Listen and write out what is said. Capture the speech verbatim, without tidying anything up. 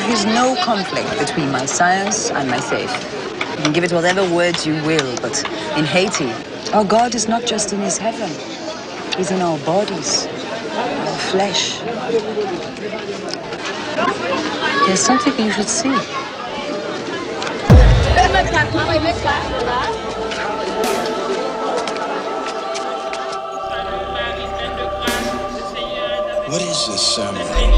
is no conflict between my science and my faith. You can give it whatever words you will, but in Haiti, our God is not just in his heaven. He's in our bodies, our flesh. There's something you should see. What is this ceremony?